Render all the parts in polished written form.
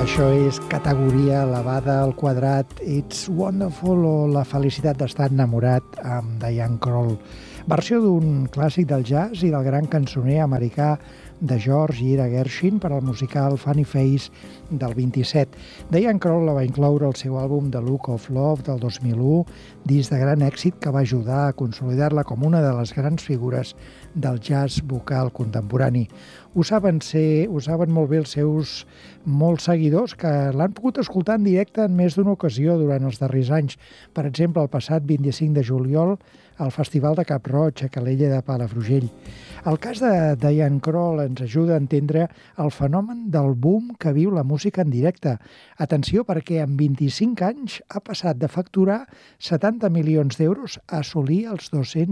Això és categoria elevada al quadrat. It's Wonderful o La felicitat d'estar enamorat amb Diana Krall. Versió d'un clàssic del jazz i del gran cançoner americà de George i Ira Gershwin per al musical Funny Face del 27. Diana Krall la va incloure al seu àlbum The Look of Love del 2001, disc de gran èxit que va ajudar a consolidar-la com una de les grans figures del jazz vocal contemporani. Ho saben molt bé els seus molts seguidors que l'han pogut escoltar en directe en més d'una ocasió durant els darrers anys. Per exemple, el passat 25 de juliol al Festival de Cap-roig a Calella de Palafrugell. El cas de Diana Krall ens ajuda a entendre el fenomen del boom que viu la música en directe. Atenció, perquè en 25 anys ha passat de facturar 70 milions d'euros a assolir els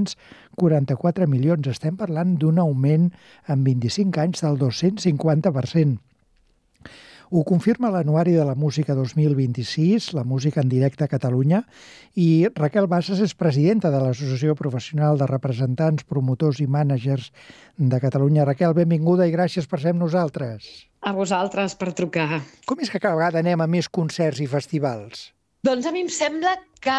244 milions. Estem parlant d'un augment en 25 anys del 250%. Ho confirma l'Anuari de la Música 2026, la música en directe a Catalunya, i Raquel Bassas és presidenta de l'Associació Professional de Representants, Promotors i Mànagers de Catalunya. Raquel, benvinguda i gràcies per ser amb nosaltres. A vosaltres per trucar. Com és que cada vegada anem a més concerts i festivals? Doncs a mi em sembla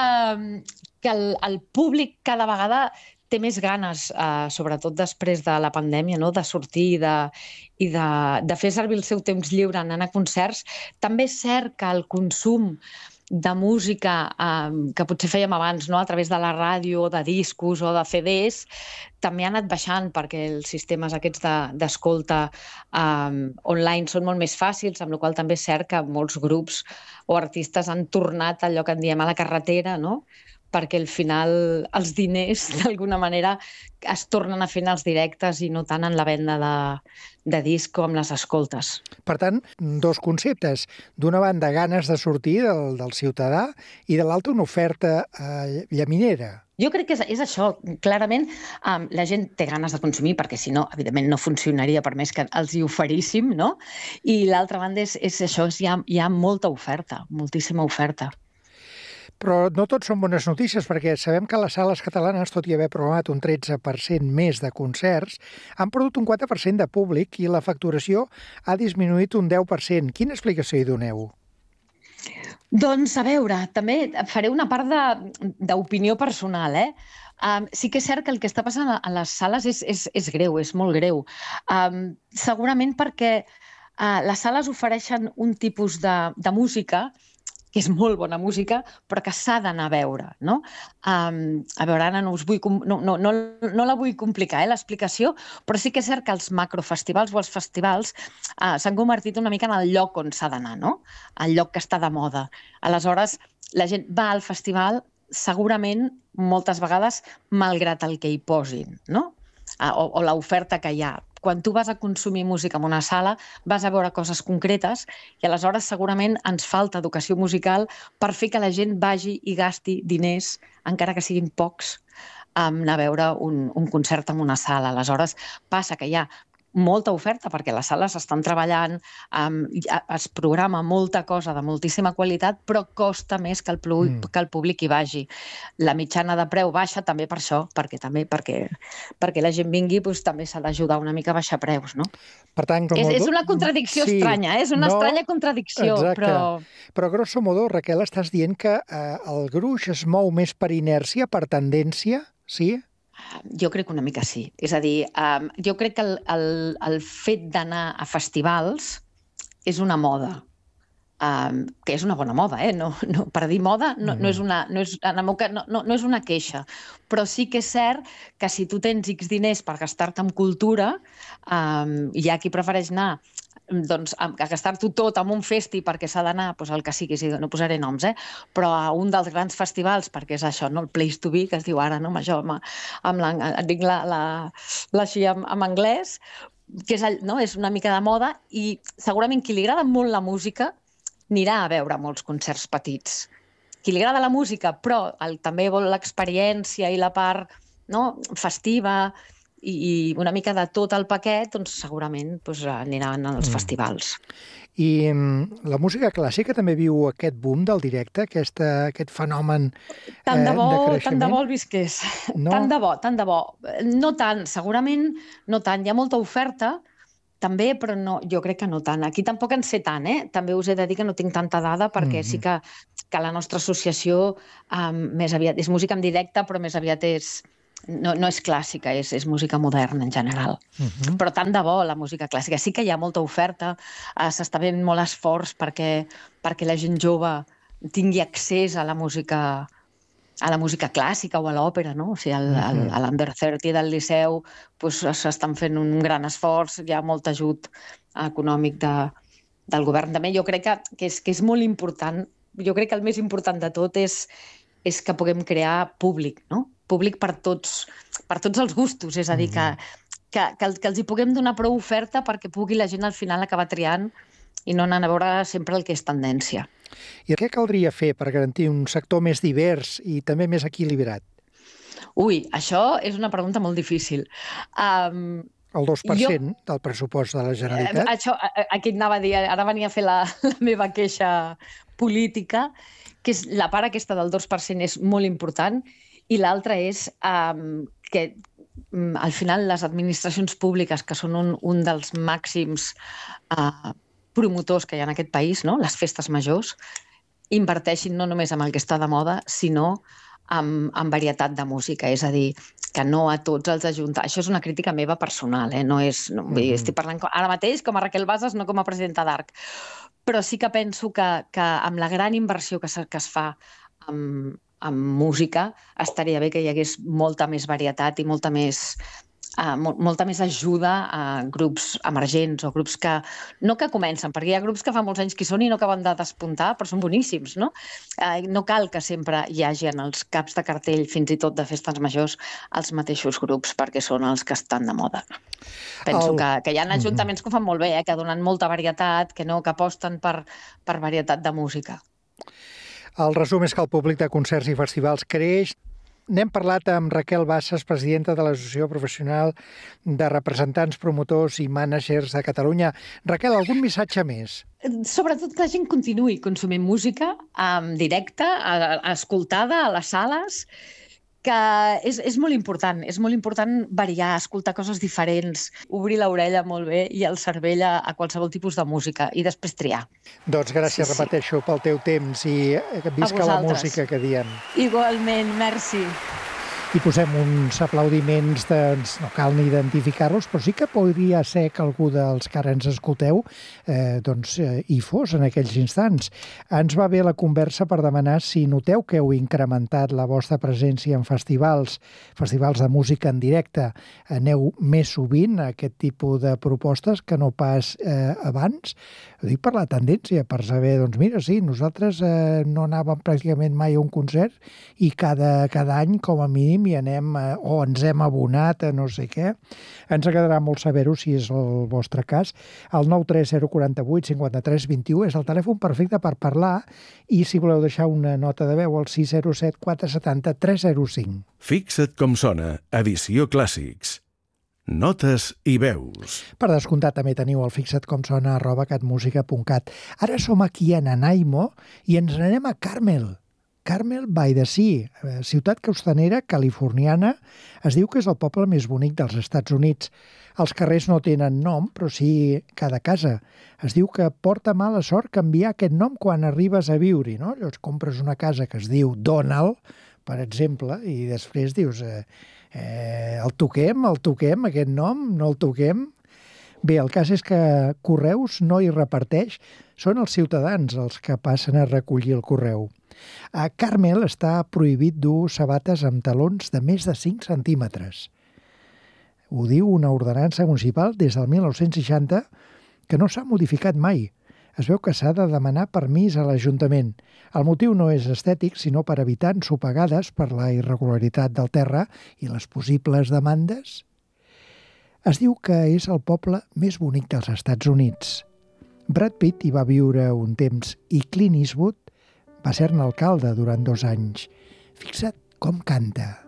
que el públic cada vegada té més ganes, sobretot després de la pandèmia, no? De sortir i de fer servir el seu temps lliure anant a concerts. També és cert que el consum de música que potser fèiem abans, no? A través de la ràdio, de discos o de CDs, també ha anat baixant perquè els sistemes aquests d'escolta online són molt més fàcils, amb la qual cosa també és cert que molts grups o artistes han tornat a allò que en diem a la carretera, no? Perquè al final els diners, d'alguna manera, es tornen a fer en els directes i no tant en la venda de disc o amb les escoltes. Per tant, dos conceptes. D'una banda, ganes de sortir del ciutadà i de l'altra, una oferta llaminera. Jo crec que és això. Clarament, la gent té ganes de consumir, perquè si no, evidentment, no funcionaria per més que els hi oferíssim, no? I l'altra banda és això, hi ha molta oferta, moltíssima oferta. Però no tot són bones notícies, perquè sabem que les sales catalanes, tot i haver programat un 13% més de concerts, han perdut un 4% de públic i la facturació ha disminuït un 10%. Quina explicació hi doneu? Doncs, a veure, també faré una part d'opinió personal, sí que és cert que el que està passant a les sales és greu, és molt greu. Segurament perquè les sales ofereixen un tipus de música que és molt bona música, però que s'ha d'anar a veure, no? A veure, ara no la vull complicar, l'explicació, però sí que és cert que els macrofestivals o els festivals s'han convertit una mica en el lloc on s'ha d'anar, no? El lloc que està de moda. Aleshores, la gent va al festival segurament moltes vegades malgrat el que hi posin, no? O l'oferta que hi ha. Quan tu vas a consumir música en una sala, vas a veure coses concretes i aleshores segurament ens falta educació musical per fer que la gent vagi i gasti diners, encara que siguin pocs, a anar a veure un concert en una sala. Aleshores passa que hi ha molta oferta perquè les sales estan treballant, es programa molta cosa de moltíssima qualitat, però costa més que el públic hi vagi. La mitjana de preu baixa també per això, perquè la gent vingui també s'ha d'ajudar una mica a baixar preus, no? Per tant, és una contradicció estranya, és una estranya contradicció, però... Però grosso modo, Raquel, estàs dient que el gruix es mou més per inèrcia, per tendència, sí? Jo crec que una mica sí. És a dir, jo crec que el fet d'anar a festivals és una moda, que és una bona moda, no, per dir moda no és una queixa, però sí que és cert que si tu tens X diners per gastar-te en cultura, hi ha qui prefereix anar a gastar-t'ho tot en un festi perquè s'ha d'anar, el que sigui, no posaré noms, però a un dels grans festivals, perquè és això, no, el place to be, que es diu ara, no, això, dic així en anglès, que és una mica de moda, i segurament qui li agrada molt la música anirà a veure molts concerts petits. Qui li agrada la música, però també vol l'experiència i la part festiva i una mica de tot el paquet, doncs segurament aniran als festivals. I la música clàssica també viu aquest boom del directe, aquest fenomen de creixement? Tant de bo el visqués. No? Tant de bo. No tant, segurament no tant. Hi ha molta oferta, també, però no, jo crec que no tant. Aquí tampoc en sé tant, També us he de dir que no tinc tanta dada perquè sí que la nostra associació més aviat és música en directe, però més aviat no és clàssica, és música moderna en general. Però tant de bo la música clàssica. Sí que hi ha molta oferta, s'està fent molt esforç perquè la gent jove tingui accés a la música clàssica o a l'òpera, no? O sigui, a l'Under 30 del Liceu s'estan fent un gran esforç, hi ha molt ajut econòmic del govern. També jo crec que és molt important, jo crec que el més important de tot és que puguem crear públic, no? Públic per tots els gustos, és a dir, que els hi puguem donar prou oferta perquè pugui la gent al final acabar triant i no anant a veure sempre el que és tendència. I què caldria fer per garantir un sector més divers i també més equilibrat? Ui, això és una pregunta molt difícil. El 2% del pressupost de la Generalitat? Aquí anava a dir, ara venia a fer la meva queixa política, que és la part aquesta del 2% és molt important, i l'altra és que al final les administracions públiques, que són un dels màxims promotors que hi ha en aquest país, no? Les festes majors, inverteixin no només en el que està de moda, sinó en varietat de música. És a dir, que no a tots els ajuntaments... Això és una crítica meva personal, no és... Estic parlant ara mateix com a Raquel Bassas, no com a presidenta d'ARC. Però sí que penso que amb la gran inversió que es fa en música estaria bé que hi hagués molta més varietat i molta més ajuda a grups emergents o grups que comencen, perquè hi ha grups que fa molts anys que hi són i no acaben de despuntar, però són boníssims, no? No cal que sempre hi hagi en els caps de cartell, fins i tot de festes majors, els mateixos grups, perquè són els que estan de moda. Penso que hi ha ajuntaments que ho fan molt bé, que donen molta varietat, que aposten per varietat de música. El resum és que el públic de concerts i festivals creix. N'hem parlat amb Raquel Bassas, presidenta de l'Associació Professional de Representants, Promotors i Mànagers de Catalunya. Raquel, algun missatge més? Sobretot que la gent continuï consumint música en directe, escoltada a les sales, que és molt important variar, escoltar coses diferents, obrir l'orella molt bé i el cervell a qualsevol tipus de música i després triar. Doncs gràcies, repeteixo, pel teu temps i visca la música, que diem. Igualment, merci. I posem uns aplaudiments, no cal ni identificar-los, però sí que podria ser que algú dels que ara ens escolteu hi fos en aquells instants. Ens va bé la conversa per demanar si noteu que heu incrementat la vostra presència en festivals de música en directe. Aneu més sovint a aquest tipus de propostes que no pas abans? Ho dic per la tendència, per saber, doncs mira, sí, nosaltres no anàvem pràcticament mai a un concert i cada any, com a mínim, i anem o ens hem abonat a no sé què. Ens agradarà molt saber-ho si és el vostre cas. El 93048 53 21 és el telèfon perfecte per parlar i si voleu deixar una nota de veu al 607 470 305. Fixa't com sona, edició Clàssics. Notes i veus. Per descomptat també teniu el fixatcomsona@catmusica.cat. Ara som aquí a Nanaimo i ens n'anem a Carmel by the Sea, ciutat costanera californiana. Es diu que és el poble més bonic dels Estats Units. Els carrers no tenen nom, però sí cada casa. Es diu que porta mala sort canviar aquest nom quan arribes a viure-hi, no? Llavors compres una casa que es diu Donald, per exemple, i després dius el toquem, aquest nom, no el toquem. Bé, el cas és que correus no hi reparteix, són els ciutadans els que passen a recollir el correu. A Carmel està prohibit dur sabates amb talons de més de 5 centímetres. Ho diu una ordenança municipal des del 1960 que no s'ha modificat mai. Es veu que s'ha de demanar permís a l'Ajuntament. El motiu no és estètic, sinó per evitar ensopegades per la irregularitat del terra i les possibles demandes. Es diu que és el poble més bonic dels Estats Units. Brad Pitt hi va viure un temps i Clint Eastwood va ser-ne alcalde durant 2 anys. Fixa't com canta.